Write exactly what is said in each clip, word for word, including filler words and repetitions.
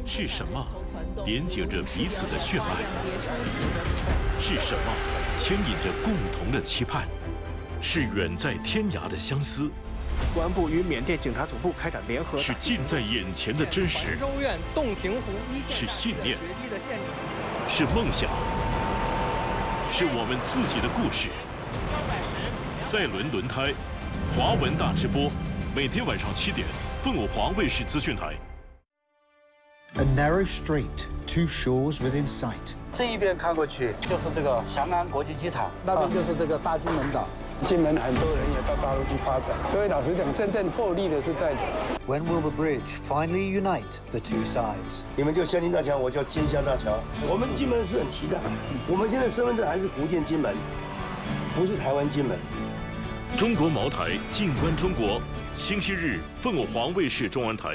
是什么连接着彼此的血脉？是什么牵引着共同的期盼？是远在天涯的相思。 公安部与缅甸警察总部开展联合。 是近在眼前的真实。 州院洞庭湖一线是信念。是梦想。是我们自己的故事。赛伦轮胎，华文大直播，每天晚上七点，凤凰华卫视资讯台。 A narrow strait, two shores within sight. 这一边看过去就是这个翔安国际机场，那边就是这个大金门岛。 金门很多人也到大陆去发展，所以老实讲，真正获利的是在。 When will the bridge finally unite the two sides? 你们就相亲大桥，我叫金乡大桥。我们金门是很期待，我们现在身份证还是福建金门，不是台湾金门。 中国茅台，静观中国。星期日，凤凰华卫视中文台。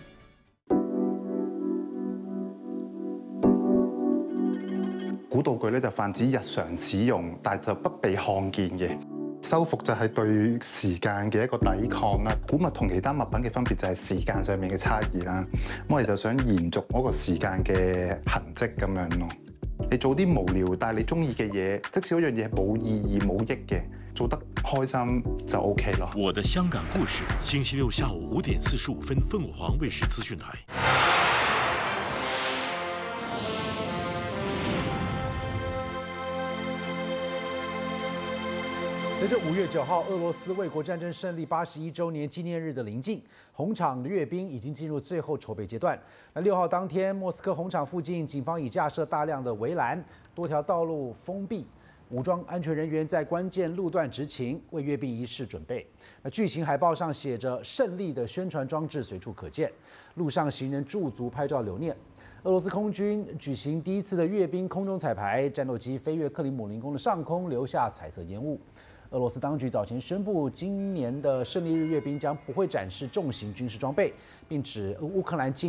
古道具咧就泛指日常使用，但就不被看見嘅。修復就係對時間嘅一個抵抗啦。古物同其他物品嘅分別就係時間上面嘅差異啦。咁我哋就想延續嗰個時間嘅痕跡咁樣咯。你做啲無聊但係你中意嘅嘢，即使嗰樣嘢冇意義冇益嘅，做得開心就 OK 咯。 我的香港故事，星期六下午五點四十五分，鳳凰衛視資訊台。 随着五月九号俄罗斯卫国战争胜利八十一周年纪念日的临近，红场阅兵已经进入最后筹备阶段。那六号当天，莫斯科红场附近，警方已架设大量的围栏，多条道路封闭，武装安全人员在关键路段执勤，为阅兵仪式准备。那巨型海报上写着“胜利”的宣传装置随处可见，路上行人驻足拍照留念。俄罗斯空军举行第一次的阅兵空中彩排，战斗机飞越克里姆林宫的上空，留下彩色烟雾。俄罗斯当局早前宣布，今年的胜利日阅兵将不会展示重型军事装备，并指乌克兰近